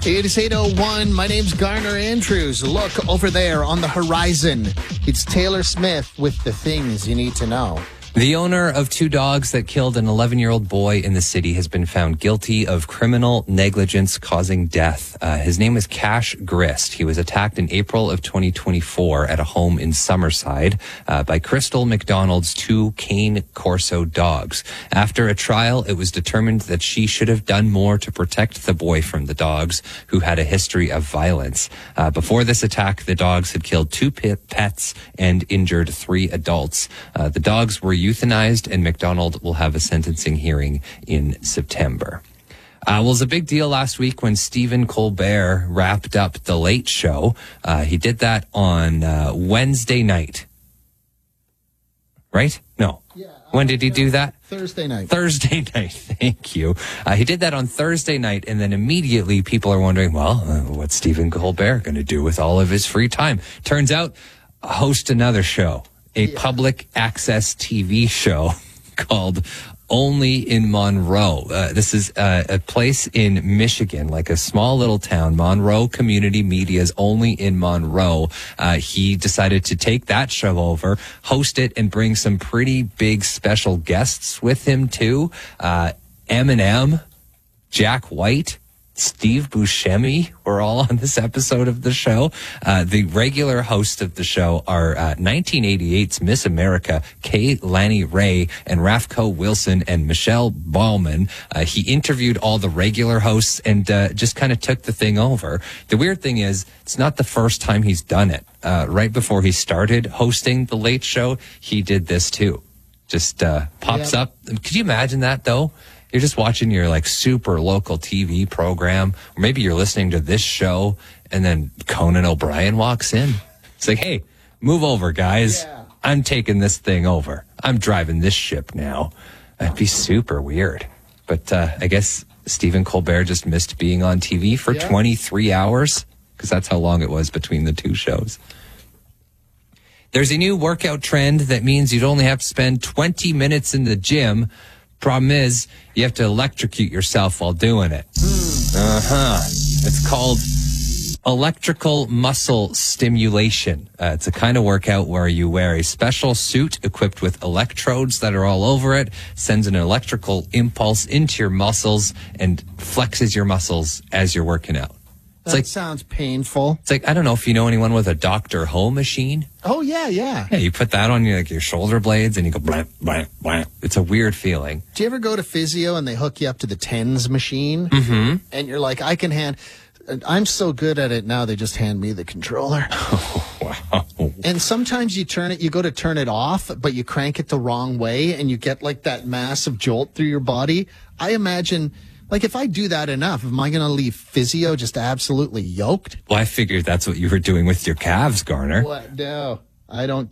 It is 8:01. My name's Garner Andrews. Look over there on the horizon. It's Taylor Smith with the things you need to know. The owner of two dogs that killed an 11-year-old boy in the city has been found guilty of criminal negligence causing death. His name is Cash Grist. He was attacked in April of 2024 at a home in Summerside by Crystal McDonald's two Cane Corso dogs. After a trial, it was determined that she should have done more to protect the boy from the dogs, who had a history of violence. Before this attack, the dogs had killed two pets and injured three adults. The dogs were euthanized, and McDonald will have a sentencing hearing in September. Well, it was a big deal last week when Stephen Colbert wrapped up The Late Show. He did that on Wednesday night. Right? No. Yeah, when did he do that? Thursday night. Thursday night. Thank you. He did that on Thursday night, and then immediately people are wondering, well, what's Stephen Colbert going to do with all of his free time? Turns out, host another show. A public access TV show called Only in Monroe. This is a place in Michigan, like a small little town, Monroe Community Media's Only in Monroe. He decided to take that show over, host it, and bring some pretty big special guests with him too. Eminem, Jack White, Steve Buscemi were all on this episode of the show. The regular hosts of the show are 1988's Miss America, Kay Lanny Ray, and Rafko Wilson and Michelle Bauman. He interviewed all the regular hosts and just kind of took the thing over. The weird thing is, it's not the first time he's done it. Right before he started hosting The Late Show, he did this too. Just pops up. Could you imagine that, though? You're just watching your like super local TV program, or maybe you're listening to this show, and then Conan O'Brien walks in. It's like, hey, move over, guys. Yeah. I'm taking this thing over. I'm driving this ship now. That'd be super weird. But I guess Stephen Colbert just missed being on TV for 23 hours, because that's how long it was between the two shows. There's a new workout trend that means you'd only have to spend 20 minutes in the gym. Problem is, you have to electrocute yourself while doing it. It's called electrical muscle stimulation. It's a kind of workout where you wear a special suit equipped with electrodes that are all over it, sends an electrical impulse into your muscles, and flexes your muscles as you're working out. That sounds painful. It's like, I don't know if you know anyone with a Dr. Ho machine. Oh, yeah. Yeah, you put that on your shoulder blades and you go blank, blank, blank. It's a weird feeling. Do you ever go to physio and they hook you up to the TENS machine? Mm-hmm. And you're like, I'm so good at it now, they just hand me the controller. Oh, wow. And sometimes you go to turn it off, but you crank it the wrong way and you get like that massive jolt through your body. I imagine... like, if I do that enough, am I going to leave physio just absolutely yoked? Well, I figured that's what you were doing with your calves, Garner. What? No, I don't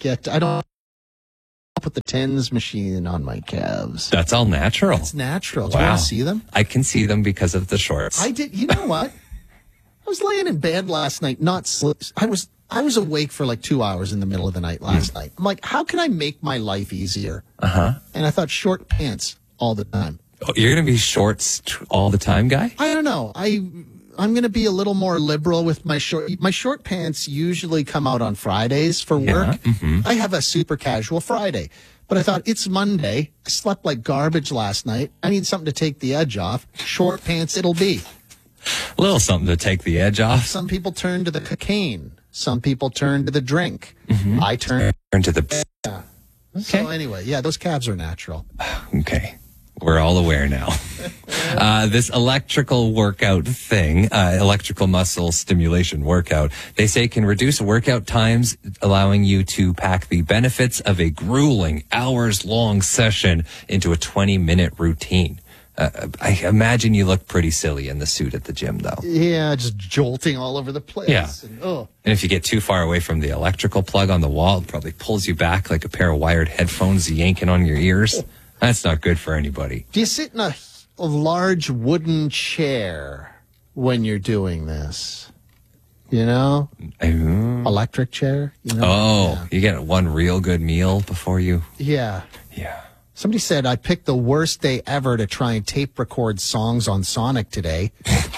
put the TENS machine on my calves. That's all natural. It's natural. Do you want to see them? I can see them because of the shorts. I did. You know what? I was laying in bed last night, I was awake for like 2 hours in the middle of the night last night. I'm like, how can I make my life easier? And I thought short pants all the time. Oh, you're going to be shorts all the time, guy? I don't know. I'm going to be a little more liberal with my short pants usually come out on Fridays for work. I have a super casual Friday. But I thought, it's Monday. I slept like garbage last night. I need something to take the edge off. Short pants it'll be. A little something to take the edge off. Some people turn to the cocaine. Some people turn to the drink. I turn to the... Yeah. Okay. So anyway, those calves are natural. Okay. We're all aware now. This electrical workout thing, electrical muscle stimulation workout, they say can reduce workout times, allowing you to pack the benefits of a grueling hours-long session into a 20-minute routine. I imagine you look pretty silly in the suit at the gym, though. Yeah, just jolting all over the place. Yeah. And if you get too far away from the electrical plug on the wall, it probably pulls you back like a pair of wired headphones yanking on your ears. That's not good for anybody. Do you sit in a large wooden chair when you're doing this? You know? Electric chair? You know? You get one real good meal before you... Yeah. Somebody said I picked the worst day ever to try and tape record songs on Sonic today.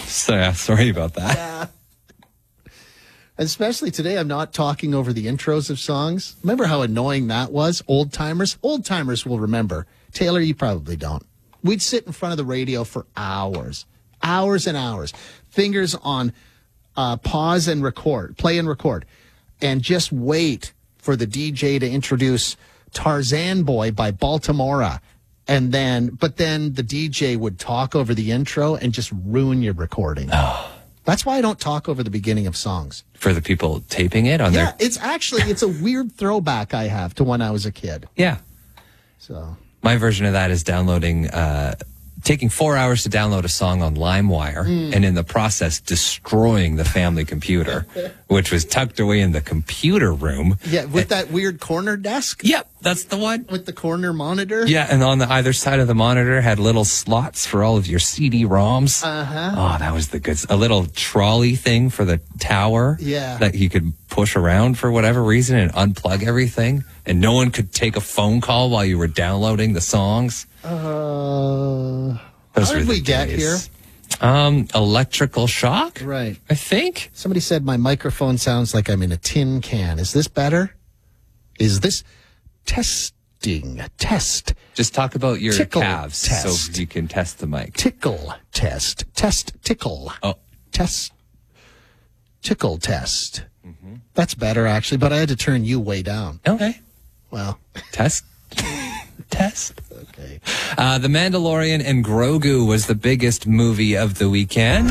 So, yeah, sorry about that. Especially today, I'm not talking over the intros of songs. Remember how annoying that was? Old timers will remember. Taylor, you probably don't. We'd sit in front of the radio for hours and hours. Fingers on pause and record, play and record, and just wait for the DJ to introduce Tarzan Boy by Baltimora. But then the DJ would talk over the intro and just ruin your recording. Oh. That's why I don't talk over the beginning of songs. For the people taping it on their... it's a weird throwback I have to when I was a kid. Yeah. So my version of that is downloading, taking 4 hours to download a song on LimeWire, and in the process destroying the family computer, which was tucked away in the computer room. Yeah, with that weird corner desk? Yep, that's the one. With the corner monitor? Yeah, and on the either side of the monitor had little slots for all of your CD-ROMs. Uh-huh. Oh, that was the good... A little trolley thing for the tower. Yeah. That you could push around for whatever reason and unplug everything. And no one could take a phone call while you were downloading the songs. How did we get here? Electrical shock? Right. I think. Somebody said my microphone sounds like I'm in a tin can. Is this better? Is this testing? Test. Just talk about your Tickle calves test. so you can test the mic. Tickle test. Test tickle. Oh. Test. Tickle test. That's better, actually, but I had to turn you way down. Okay. Well. Test. Test. Okay. The Mandalorian and Grogu was the biggest movie of the weekend.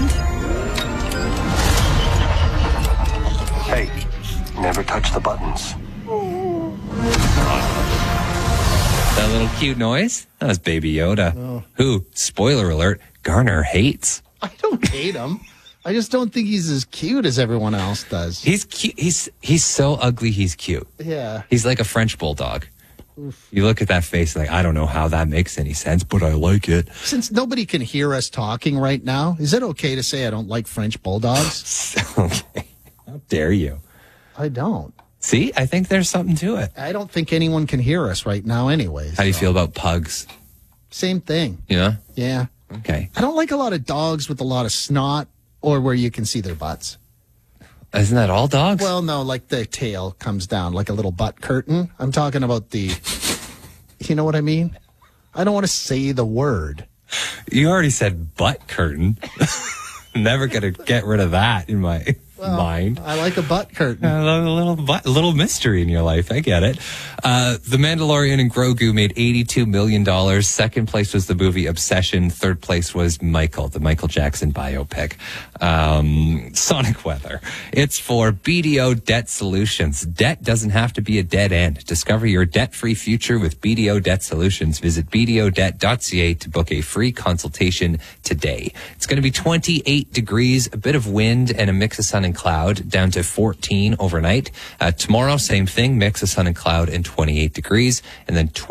Hey, never touch the buttons. That little cute noise? That was Baby Yoda. Who, spoiler alert, Garner hates. I don't hate him. I just don't think he's as cute as everyone else does. He's cute. He's so ugly, he's cute. Yeah. He's like a French bulldog. Oof. You look at that face like, I don't know how that makes any sense, but I like it. Since nobody can hear us talking right now, is it okay to say I don't like French bulldogs? Okay. How dare you? I don't. See, I think there's something to it. I don't think anyone can hear us right now anyways. How do you feel about pugs? Same thing. Yeah? Yeah. Okay. I don't like a lot of dogs with a lot of snot or where you can see their butts. Isn't that all dogs? Well, no, like the tail comes down like a little butt curtain. I'm talking about the, you know what I mean? I don't want to say the word. You already said butt curtain. Never going to get rid of that in my mind. I like a butt curtain. A little mystery in your life. I get it. The Mandalorian and Grogu made $82 million. Second place was the movie Obsession. Third place was Michael, the Michael Jackson biopic. Sonic weather. It's for BDO Debt Solutions. Debt doesn't have to be a dead end. Discover your debt-free future with BDO Debt Solutions. Visit bdodebt.ca to book a free consultation today. It's going to be 28 degrees, a bit of wind, and a mix of sun and cloud, down to 14 overnight. Tomorrow, same thing, mix of sun and cloud and 28 degrees, and then